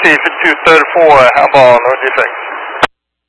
Received 234, how about, what do you think?